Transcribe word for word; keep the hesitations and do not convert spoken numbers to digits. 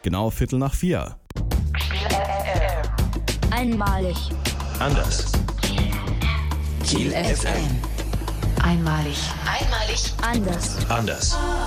Genau Viertel nach vier. Einmalig. Anders. Kiel F M. Einmalig. Einmalig. Anders. Anders.